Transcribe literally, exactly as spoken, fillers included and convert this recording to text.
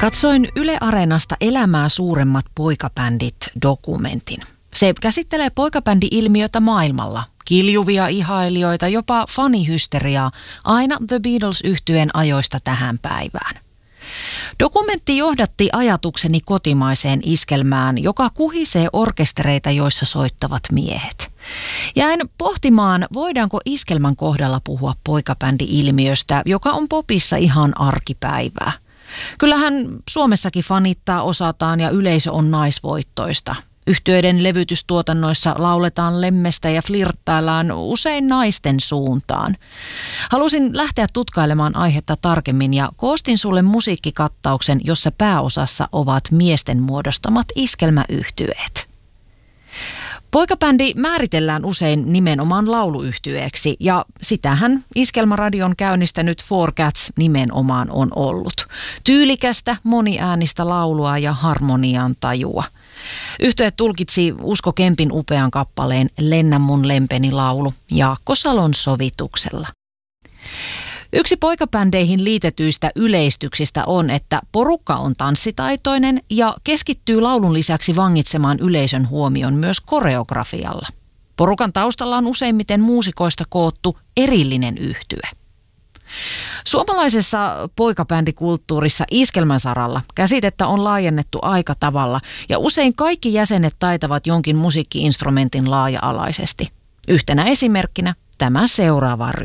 Katsoin Yle Areenasta Elämää suuremmat poikabändit -dokumentin. Se käsittelee poikabändi-ilmiötä maailmalla. Kiljuvia ihailijoita, jopa fanihysteriaa, aina The Beatles-yhtyeen ajoista tähän päivään. Dokumentti johdatti ajatukseni kotimaiseen iskelmään, joka kuhisee orkestereita, joissa soittavat miehet. Jäin pohtimaan, voidaanko iskelmän kohdalla puhua poikabändi-ilmiöstä, joka on popissa ihan arkipäivää. Kyllähän Suomessakin fanittaa osataan ja yleisö on naisvoittoista. Yhtyeiden levytystuotannoissa lauletaan lemmestä ja flirttaillaan usein naisten suuntaan. Halusin lähteä tutkailemaan aihetta tarkemmin ja koostin sulle musiikkikattauksen, jossa pääosassa ovat miesten muodostamat iskelmäyhtyeet. Poikabändi määritellään usein nimenomaan lauluyhtyeeksi ja sitähän Iskelmäradion käynnistänyt Four Cats nimenomaan on ollut. Tyylikästä, moniäänistä laulua ja harmonian tajua. Yhtye tulkitsi Usko Kempin upean kappaleen Lennä mun lempeni laulu Jaakko Salon sovituksella. Yksi poikabändeihin liitetyistä yleistyksistä on, että porukka on tanssitaitoinen ja keskittyy laulun lisäksi vangitsemaan yleisön huomion myös koreografialla. Porukan taustalla on useimmiten muusikoista koottu erillinen yhtye. Suomalaisessa poikabändikulttuurissa iskelmän saralla käsitettä on laajennettu aika tavalla ja usein kaikki jäsenet taitavat jonkin musiikki-instrumentin laaja-alaisesti. Yhtenä esimerkkinä tämä seuraava ryhmä.